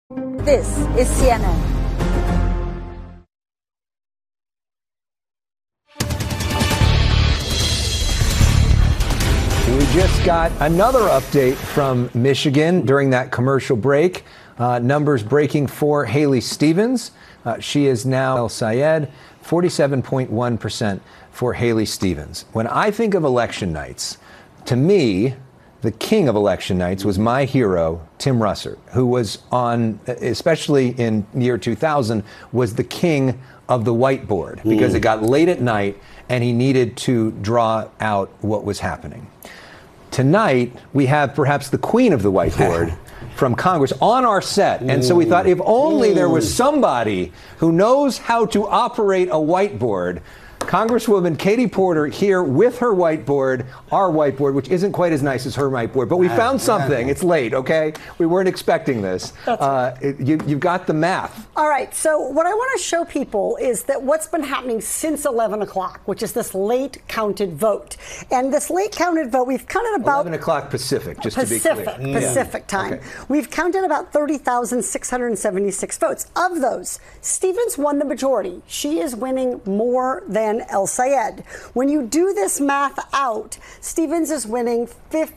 This is CNN. We just got another update from Michigan during that commercial break. Numbers breaking for Haley Stevens. She is now El Sayed, 47.1% for Haley Stevens. When I think of election nights, to me, the king of election nights was my hero, Tim Russert, who was on, especially in the year 2000, was the king of the whiteboard because it got late at night and he needed to draw out what was happening. Tonight, we have perhaps the queen of the whiteboard from Congress on our set. And so we thought if only there was somebody who knows how to operate a whiteboard. Congresswoman Katie Porter here with her whiteboard, our whiteboard, which isn't quite as nice as her whiteboard, but we found something. It's late, okay? We weren't expecting this. You've got the math. All right, so what I want to show people is that what's been happening since 11 o'clock, which is this late counted vote. And this late counted vote, we've counted about 11 o'clock Pacific, just to be clear. Pacific time. Okay. We've counted about 30,676 votes. Of those, Stevens won the majority. She is winning more than El Sayed. When you do this math out, Stevens is winning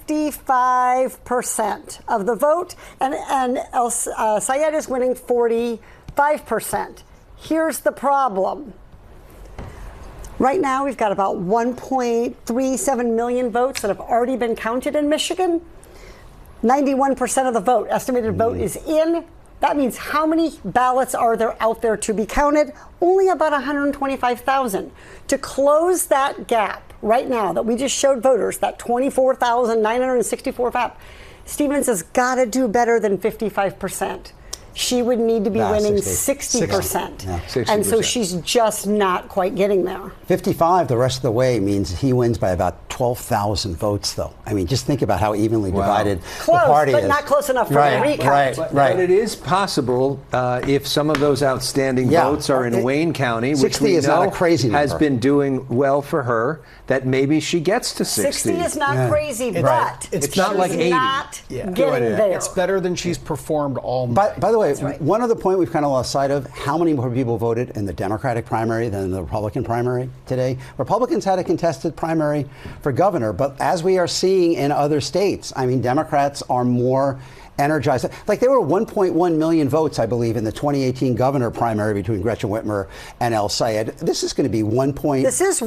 55% of the vote, and El Sayed is winning 45%. Here's the problem. Right now, we've got about 1.37 million votes that have already been counted in Michigan. 91% of the vote, estimated vote, is in. That means how many ballots are there out there to be counted? Only about 125,000. To close that gap right now that we just showed voters, that 24,964 vote, Stevens has got to do better than 55%. She would need to be winning 60%. Yeah. 60%. And so she's just not quite getting there. 55 the rest of the way means he wins by about 12,000 votes, though. I mean, just think about how evenly divided the party is. Close, but not close enough for the recount. But it is possible if some of those outstanding votes are in Wayne County, which we know has been doing well for her, that maybe she gets to 60. 60 is not crazy, but it's not like 80. Not getting there. It's better than she's performed all night. By the way, one other point we've kind of lost sight of, how many more people voted in the Democratic primary than in the Republican primary today? Republicans had a contested primary for governor, but as we are seeing in other states, I mean, Democrats are more energized. Like there were 1.1 million votes, I believe, in the 2018 governor primary between Gretchen Whitmer and El Sayed. This is going to be 1.5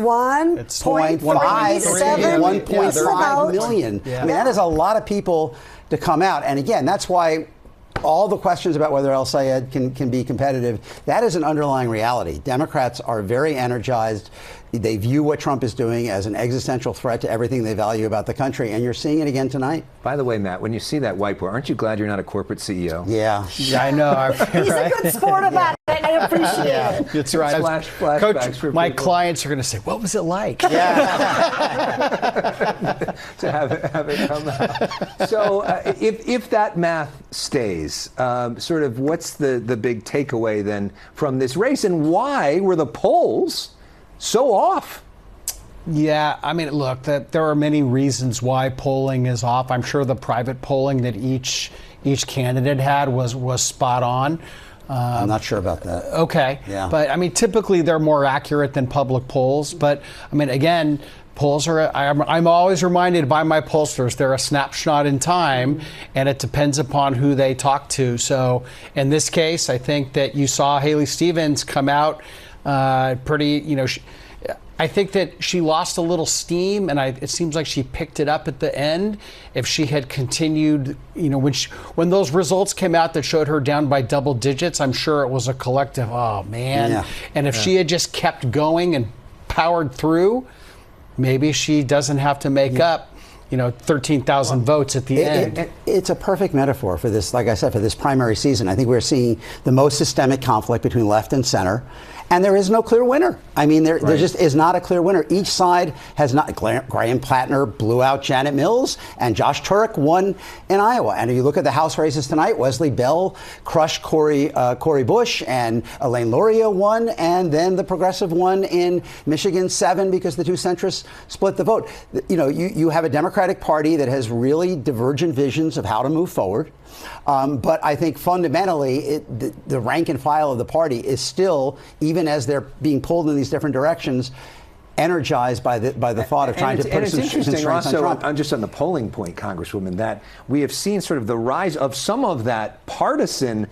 million. I mean, that is a lot of people to come out. And again, that's why all the questions about whether El Sayed can be competitive, that is an underlying reality. Democrats are very energized. They view what Trump is doing as an existential threat to everything they value about the country, and you're seeing it again tonight. By the way, Matt, when you see that whiteboard, aren't you glad you're not a corporate CEO? Yeah, I know. He's a good sport about it. I appreciate it. That's right. Coach, my clients are going to say, "What was it like?" To have it come out. So, if that math stays, sort of, what's the big takeaway then from this race, and why were the polls so off? Yeah, I mean, look, there are many reasons why polling is off. I'm sure the private polling that each candidate had was spot on. I'm not sure about that. Okay. Yeah. But, I mean, typically they're more accurate than public polls. But, I mean, again, polls are, I'm always reminded by my pollsters, they're a snapshot in time, and it depends upon who they talk to. So, in this case, I think that you saw Haley Stevens come out pretty, I think that she lost a little steam, and it seems like she picked it up at the end. If she had continued, when those results came out that showed her down by double digits, I'm sure it was a collective, oh man. Yeah. And if she had just kept going and powered through, maybe she doesn't have to make up 13,000 votes at the end. It's a perfect metaphor for this, like I said, for this primary season. I think we're seeing the most systemic conflict between left and center, and there is no clear winner. I mean, there just is not a clear winner. Each side has not. Graham Plattner blew out Janet Mills, and Josh Turek won in Iowa. And if you look at the House races tonight, Wesley Bell crushed Cori Bush, and Elaine Luria won, and then the progressive won in Michigan 7 because the two centrists split the vote. You have a Democratic Party that has really divergent visions of how to move forward. But I think fundamentally, the rank and file of the party is still, even as they're being pulled in these different directions, energized by the thought of trying to put some interesting also on just on the polling point, Congresswoman, that we have seen sort of the rise of some of that partisan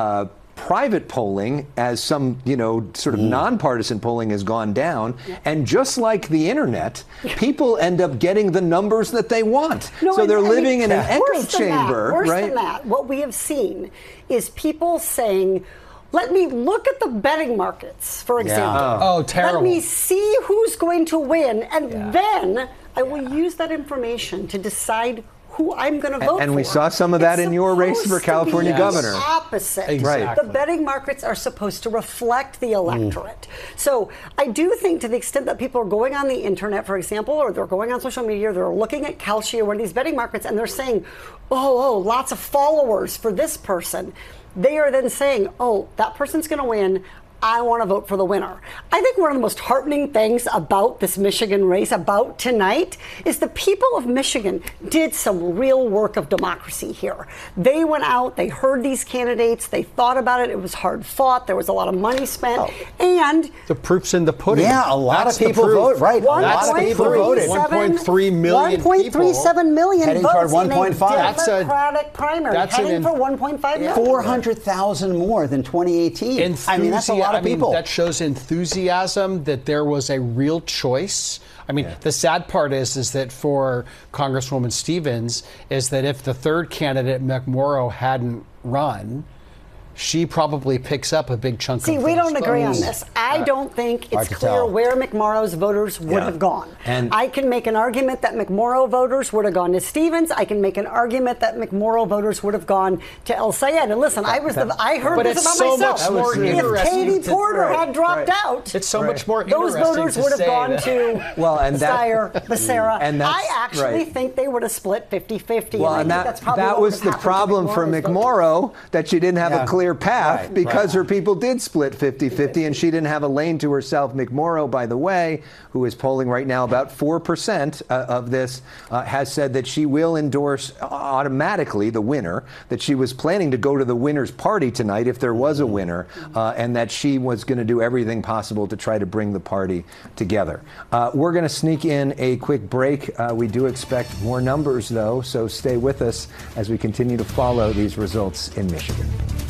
private polling as some, sort of nonpartisan polling has gone down. And just like the internet, people end up getting the numbers that they want. So they're living in an echo chamber, worse right? than that, what we have seen is people saying, let me look at the betting markets, for example. Oh, terrible. Let me see who's going to win, and then I will use that information to decide who I'm going to vote for. And we saw some of that in your race for California governor. The opposite. Exactly. The betting markets are supposed to reflect the electorate. So I do think, to the extent that people are going on the internet, for example, or they're going on social media, they're looking at Kalshi or one of these betting markets, and they're saying, oh, lots of followers for this person. They are then saying, oh, that person's going to win. I want to vote for the winner. I think one of the most heartening things about this Michigan race, about tonight, is the people of Michigan did some real work of democracy here. They went out, they heard these candidates, they thought about it. It was hard fought. There was a lot of money spent. And the proof's in the pudding. Yeah, a lot of people vote. Right. A lot of people voted. 1.3 million 1.37 million heading votes toward 1.5. in a Democratic primary, heading for 1.5 million. 400,000 more than 2018. I mean, that's a lot of people. That shows enthusiasm, that there was a real choice. I mean, the sad part is that for Congresswoman Stevens, is that if the third candidate, McMorrow, hadn't run, she probably picks up a big chunk of we don't votes. agree on this. I don't think it's clear where McMorrow's voters would have gone. And I can make an argument that McMorrow voters would have gone to Stevens. I can make an argument that McMorrow voters would have gone to El Sayed. And listen, I heard this about so myself. Much more if Katie Porter had dropped out, it's so much more those interesting voters would have gone to Steyer, Becerra. And I actually think they would have split 50-50. Well, and that was the problem for McMorrow, that she didn't have a clear path because her people did split 50-50 and she didn't have a lane to herself. McMorrow, by the way, who is polling right now about 4% of this, has said that she will endorse automatically the winner, that she was planning to go to the winner's party tonight if there was a winner, and that she was going to do everything possible to try to bring the party together. We're going to sneak in a quick break. We do expect more numbers, though, so stay with us as we continue to follow these results in Michigan.